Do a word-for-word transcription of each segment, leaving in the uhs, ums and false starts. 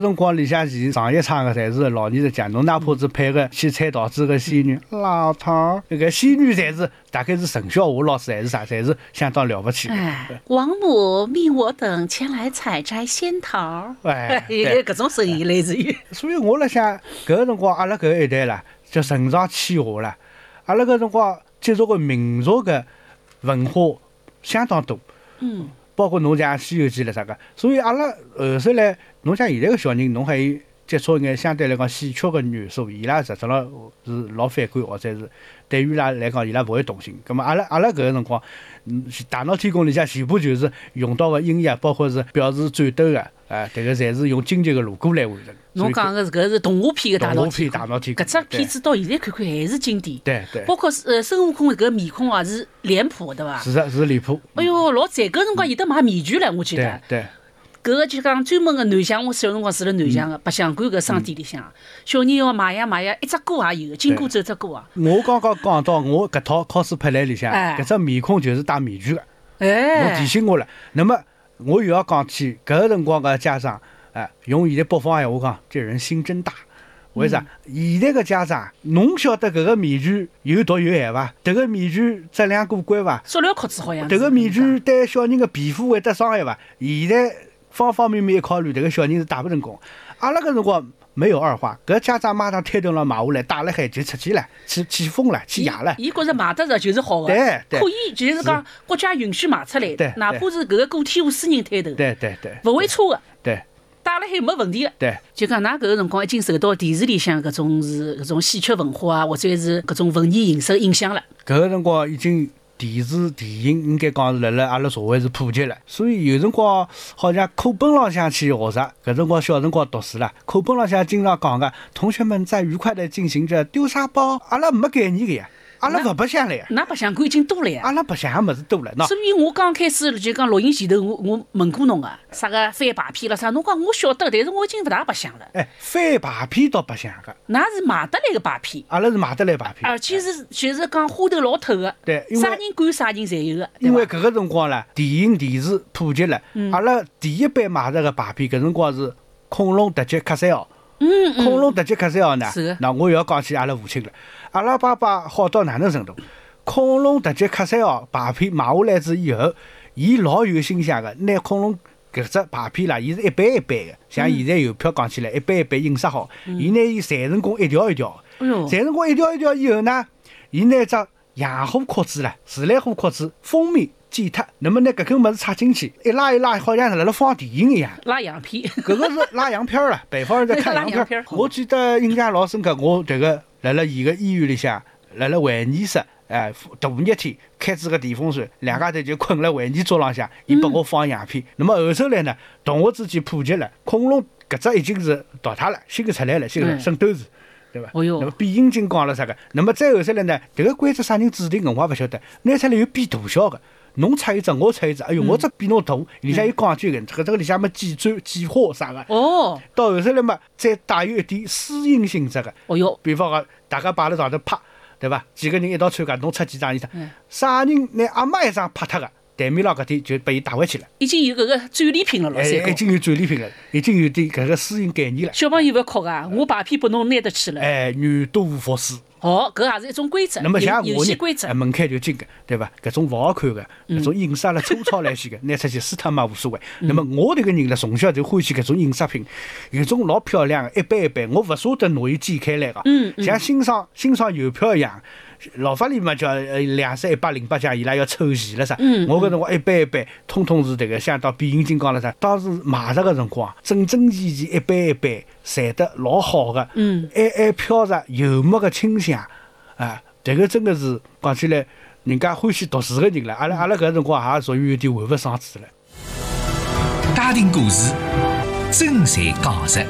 辰光里向前上一唱的侪是老年的讲，侬哪怕是配个去采桃子个仙女，老头儿，那个仙女侪是大概是陈小华老师还是啥，侪是相当了不起的。 哎，王母命我等前来采摘仙桃， 哎， 搿种声音类似于。 所以我辣想，搿个辰光阿拉搿一代啦，叫承上启下啦，阿拉搿辰光接触个民族个文化相当多。 嗯。 包括侬讲《西游记》了啥个，所以阿拉后首来，侬像现在个小人，侬还有接触一眼相对来讲戏曲个元素，伊拉实质上是老反感，或者是对于伊拉来讲，伊拉勿会动心。咁么阿拉阿拉搿个辰光，嗯，大闹天宫里向全部就是用到个音乐，包括是表示战斗个，啊，迭个侪是用京剧个锣鼓来完成。 侬讲个是搿是动画片个大闹天宫，搿只片子到现在看看还是经典。 对对。 包括呃孙悟空搿面孔也是脸谱对伐？ 是的，是脸谱。 哎哟，老赞！搿辰光有得买面具唻，我记得。 对。 搿个就讲专门个南翔，我小辰光住辣南翔个白相馆搿商店里向，小人要买呀买呀，一只歌也有，金箍咒只歌啊。 我刚刚讲到我搿套 cosplay 里向，搿只面孔就是戴面具个。 哎。 侬提醒我了。那么我又要讲起搿个辰光个家长。哎，用现在北方闲话讲，这人心真大。为啥？现在个家长，侬晓得搿个面具有毒有害伐？迭个面具质量过关伐？ 塑料壳子好像。 迭个面具对小人个皮肤会得伤害伐？现在方方面面一考虑，迭个小人是打不成功。阿拉搿辰光没有二话，搿家长马上推动了买下来，打了海就出去了，去去疯了，去野了。 伊觉着卖得着就是好个， 对对， 可以就是讲国家允许卖出来， 对， 哪怕是搿个个体户私人推头， 对对对， 勿会错个， 对。 打了海没问题个， 对， 就讲㑚搿个辰光已经受到电视里向搿种是搿种戏曲文化啊，或者是搿种文艺形式影响了。 搿个辰光已经电视电影应该讲是辣辣阿拉社会是普及了，所以有辰光好像课本浪向去学习，搿辰光小辰光读书啦，课本浪向经常讲个，同学们在愉快地进行着丢沙包，阿拉没概念个呀。阿拉勿白相了呀， 㑚白相馆已经多了呀。 阿拉白相个物事多了，喏。 所以我刚开始就讲录音前头，我我问过侬个，啥个翻牌片了啥，侬讲我晓得，但是我已经勿大白相了。 哎，翻牌片倒白相个， 㑚是买得来个牌片， 阿拉是买得来牌片， 而且是就是讲花头老透个， 对， 啥人管啥人侪有个。 因为搿个辰光啦，电影电视普及了， 嗯、 阿拉第一版买着个牌片，搿辰光是恐龙特级卡塞奥。 嗯嗯。 恐龙特级卡塞奥呢？ 是。 那我又要讲起阿拉父亲了，阿拉爸爸好到哪能程度？恐龙特级卡塞奥牌片买下来之以后，伊老有心想个，拿恐龙搿只牌片啦，伊是一版一版个，像现在邮票讲起来，一版一版印刷好，伊拿伊裁成功一条一条，裁成功一条一条以后呢，伊拿只洋货壳子啦，自来货壳子封面剪脱，那么拿搿根物事插进去，一拉一拉，好像是辣辣放电影一样。 拉洋片， 搿个是拉洋片啦，北方人在看洋片。我记得印象老深刻，我迭个辣辣伊个医院里向，辣辣会议室。哎，大热天开支个电风扇，两家头就困辣会议桌浪向，伊拨我放洋片。那么后头来呢，同学之间普及了，恐龙搿只已经是淘汰了，新个出来了，新个圣斗士，对伐？ 哦哟。 那么变形金刚了啥个？那么再后头来呢，迭个规则啥人制定个我也勿晓得，拿出来有变大小个，侬出一只，我出一只，哎哟，我只比侬大，里向有讲究个，搿这个里向么几钻几花啥个？ 哦。 到后头来嘛，再带有一点私隐性质个。 哦哟。 比方讲，大家摆辣上头拍。对伐？几个人一道参加，侬出几张，伊讲啥人拿阿妈一张拍脱个，台面浪搿天就拨伊打回去了。 已经有搿个战利品了，老三哥。 已经有战利品了，已经有点搿个私隐概念了。 小朋友勿要哭啊！我牌片拨侬拿得去了。 哎，女多服侍。 哦，搿也是一种规则。 那么像游戏规则， 哎，门槛就紧个，对伐？搿种勿好看个，搿种印刷了粗糙来些个，拿出去撕脱嘛无所谓。那么我迭个人呢，从小就欢喜搿种印刷品，有种老漂亮个，一版一版，我勿舍得拿伊剪开来个，像欣赏欣赏邮票一样。老法里嘛叫呃两三一百零八奖，伊拉要抽钱了啥？嗯、我搿辰光一版一版，通通是迭个像到变形金刚了啥。当时买着个辰光，整整齐齐一版一版，裁得老好个，嗯，还还飘着油墨个清香，啊，迭个真个是讲起来，人家欢喜读书个人了。阿拉阿拉搿辰光也属于有点玩物丧志了。 家庭故事，真侪讲实。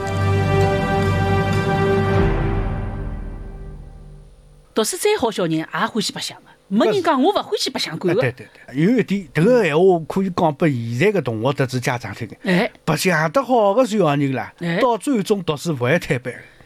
读书再好小人也欢喜白相个，没人讲我勿欢喜白相馆个。 对对对，有一点迭个闲话可以讲拨现在个同学特子家长听个。 哎， 白相得好个小人啦，到最终读书勿会退班。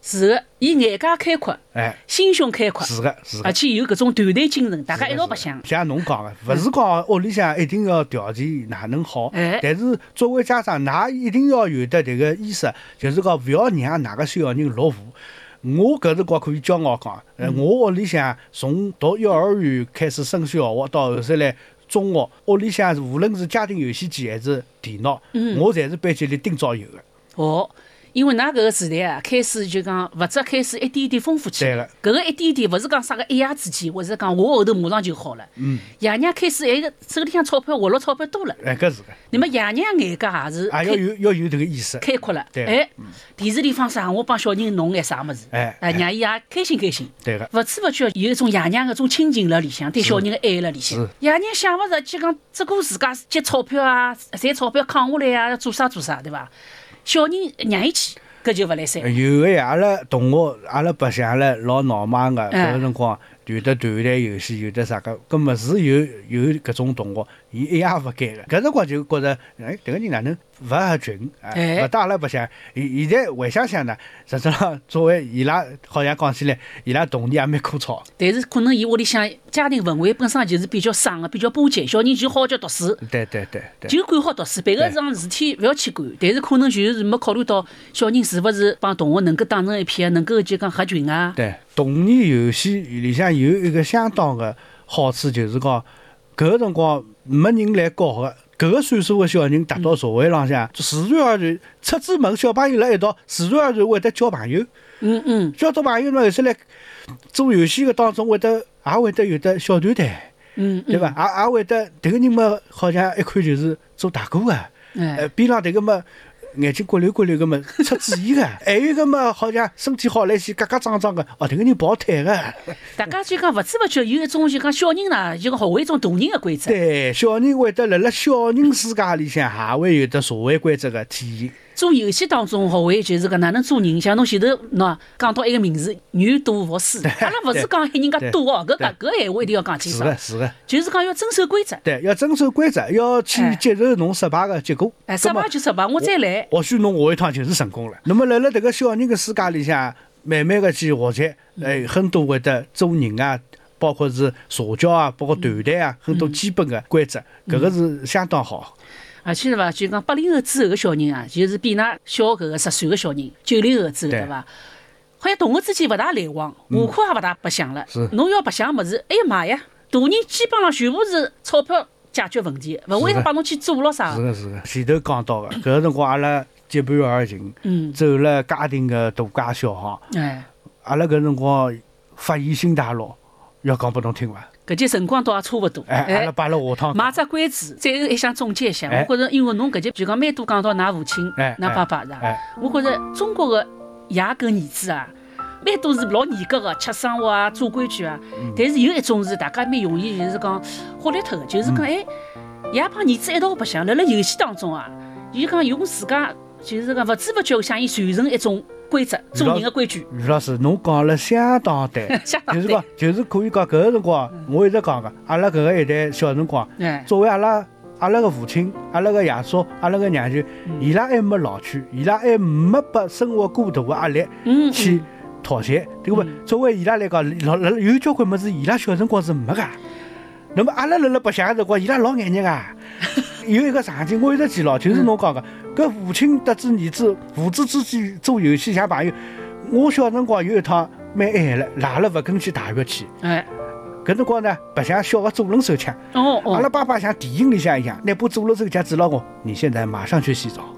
是个，伊眼界开阔， 哎， 心胸开阔， 是个是个而。且有搿种团队精神，大家一道白相。 像侬讲个，勿是讲屋里向一定要条件哪能好， 哎但是作为家长，㑚一定要有得迭个意识，就是讲勿要让哪个小人落伍。我搿辰光可以骄傲讲，呃，我屋里向从读幼儿园开始升小学，到后头来中学，屋里向无论是家庭游戏机还是电脑， 嗯我侪是班级里顶早有个。 哦，因为㑚搿个时代啊，开始就讲物质开始一点一点丰富起来。搿个一点点勿是讲啥个一夜之间，或者讲我后头马上就好了。 嗯， 爷娘开始哎个手里向钞票活络钞票多了， 哎，搿是个， 那么爷娘眼界也是也开要有要有迭个意识。 开阔了。 对哎，电视里放啥，我帮小人弄眼啥物事， 哎哎，让伊也开心开心。 对个， 勿知勿觉有一种爷娘搿种亲情辣里向，对小人个爱辣里向是。 爷娘想勿着，就讲只顾自家积钞票啊，赚钞票扛下来啊，要做啥做啥，对伐？小人让伊去，搿就勿来三。 有个呀，阿拉同学，阿拉白相了老闹忙个， 哎搿个辰光有的团队游戏，有的啥个，搿么是有有搿种同学，伊一夜勿改个，搿辰光就觉着，哎，迭个人哪能勿合群，哎， 哎勿搭阿拉白相。现现在回想想呢，实质上作为伊拉，好像讲起来，伊拉童年也蛮枯燥。 但是可能伊屋里向家庭氛围本身就是比较爽个，比较巴结，小人就好叫读书， 对对对对。 就管好读书，别个桩事体勿要去管。但是可能就是没考虑到小人是勿是帮同学能够打成一片，能够就讲合群啊。 对，童年游戏里向有一个相当个好处，就是讲搿个辰光没人来教个，搿个岁数个小人达到社会浪向，自然而然出子门，小朋友辣一道，自然而然会得交朋友。 嗯嗯， 交到朋友嘛，后头来做游戏个当中会得也会得有得小团队， 嗯对伐？也也会得迭个人嘛，好像一看就是做大哥个， 哎呃，边浪迭个嘛。眼睛骨溜骨溜个嘛，出主意个，还有个嘛，好像身体好来些，嘎嘎张张个，哦，迭个人跑腿个。 大家就讲勿知勿觉有一种就讲小人呢，就讲学会一种大人个规则。 对，小人会得辣辣小人世界里向，也会有得社会规则个体现。 做游戏当中学会就是讲哪能做人，像侬前头喏讲到一个名字“女赌服输”，阿拉勿是讲喊人家赌哦，搿搿搿闲话一定要讲清爽。 是个，是个。 就是讲要遵守规则。 对，要遵守规则，要去接受侬失败个结果。 哎，失败就失败，我再来。 或许侬下一趟就是成功了。那么辣辣迭个小人个世界里向，慢慢个去学习，哎，很多会得做人啊，包括是社交啊，包括团队啊，很多基本个规则，搿个是相当好。 而且对伐，就讲八零后之后个小人啊，就是比㑚小搿个十岁个小人，九零后之后对伐？好像同学之间勿大来往，下课也勿大白相了。 是侬要白相物事，哎呀妈呀，大人基本上全部是钞票解决问题，勿会帮侬去做咯啥是。个是个，前头讲到个，搿个辰光阿拉结伴而行， 嗯， 走了家庭个大街小巷， 哎， 阿拉搿辰光发现新大陆，要讲拨侬听伐？ 搿节辰光倒也差勿多。 哎，阿拉摆辣下趟卖只关子，最后还想总结一下。 哎我觉着，因为侬搿节就讲蛮多讲到㑚父亲、 哎㑚爸爸是伐？ 哎我觉着中国个爷跟儿子啊，蛮多是老严格个，吃生活啊，做规矩啊。 嗯但是有一种是大家蛮容易，就是讲豁里脱个，就是讲哎，爷帮儿子一道白相，辣辣游戏当中啊，伊讲用自家就是讲勿知勿觉向伊传承一种规则，做人个规矩。 于老师，侬讲了相当对， 相当就是讲，就是可以讲搿个辰光，我一直讲个，阿拉搿个一代小辰光， 哎， 作为阿拉阿拉个父亲、阿拉个爷叔、阿拉个娘舅，伊拉还没老去，伊拉还没把生活过大个压力嗯， 去妥协，对伐？作为伊拉来讲，老辣有交关物事，伊拉小辰光是没个。那么阿拉辣辣白相个辰光，伊拉老眼热个。有一个场景我一直记牢，就是侬讲个，搿父亲得知儿子，父子之间做游戏像朋友。我小辰光有一趟蛮晚了，赖了勿肯去大浴去。 哎， 搿辰光呢，白相小个左轮手枪。 哦哦， 阿拉爸爸像电影里向一样，拿把左轮手枪指牢我，你现在马上去洗澡。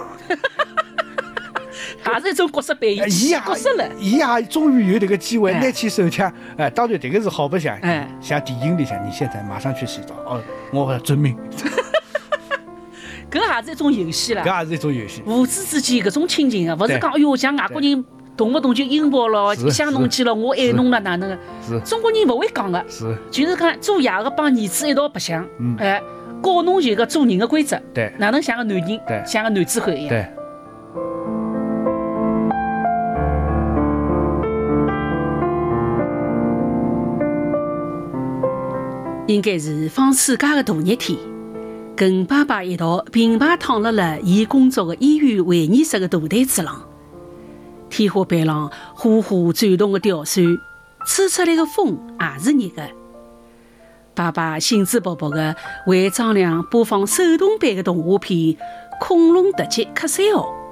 也是一种角色扮演， 伊也角色了。 伊也终于有这个机会哎拿起手枪，哎，当然这个是好白相， 哎像电影里向，你现在马上去洗澡，哦，我遵命。 搿也是一种游戏啦。 搿也是一种游戏。 父子之间搿种亲情啊，勿是对讲哎哟像外国人动勿动就拥抱咯， 是想侬去了，我爱侬了哪能个？ 是中国人勿会讲个， 是， 就是讲做爷个帮儿子一道白相嗯， 哎，教侬就个做人个规则， 对哪能像个男人对， 像个男子汉一样。 对。 应该是放暑假的大热天，跟爸爸一道并排躺辣了伊工作的医院会议室的大台子上。 天花板上呼呼转动的吊扇，吹出来的风也是热的。爸爸兴致勃勃地为张亮播放手动版的动画片《恐龙特辑》客栈号。